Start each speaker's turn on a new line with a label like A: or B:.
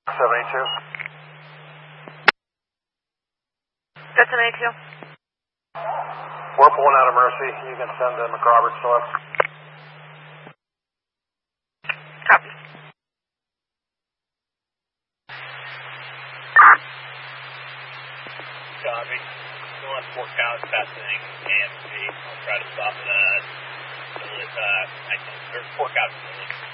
A: 782.
B: That's an 82.
A: We're pulling out of Mercy. You can send to McRoberts to us.
B: Copy.
C: Copy. Go on Fort Collins, passing AMC. I'll try to stop it at Fort Collins.